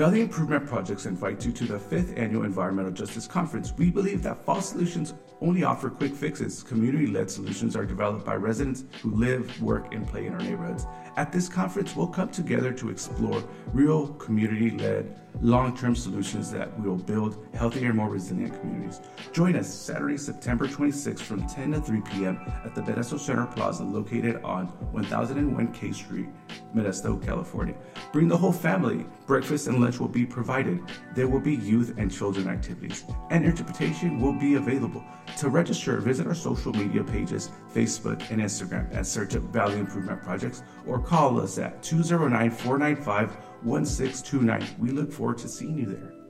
Valley Improvement Projects invite you to the 5th Annual Environmental Justice Conference. We believe that false solutions only offer quick fixes. Community-led solutions are developed by residents who live, work, and play in our neighborhoods. At this conference, we'll come together to explore real community-led, long-term solutions that will build healthier, more resilient communities. Join us Saturday, September 26th from 10 to 3 p.m. at the Benesto Center Plaza located on 1001 K Street, Modesto, California. Bring the whole family. Breakfast and lunch will be provided. There will be youth and children activities, and interpretation will be available. To register, visit our social media pages, Facebook and Instagram, and search up Valley Improvement Projects, or call us at 209-495-1629. We look forward to seeing you there.